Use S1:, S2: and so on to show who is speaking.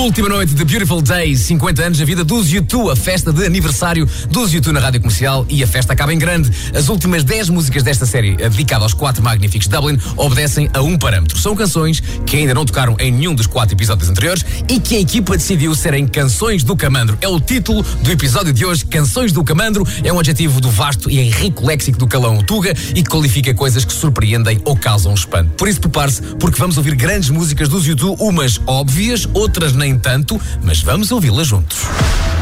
S1: Última noite de Beautiful Days, 50 anos da vida dos U2, a festa de aniversário dos U2 na Rádio Comercial, e a festa acaba em grande. As últimas 10 músicas desta série, dedicada aos 4 magníficos Dublin, obedecem a um parâmetro. São canções que ainda não tocaram em nenhum dos 4 episódios anteriores e que a equipa decidiu serem Canções do Camandro. É o título do episódio de hoje. Canções do Camandro é um adjetivo do vasto e rico léxico do calão Tuga e que qualifica coisas que surpreendem ou causam espanto. Por isso prepare-se, porque vamos ouvir grandes músicas dos U2, umas óbvias, outras nem tanto, mas vamos ouvi-las juntos.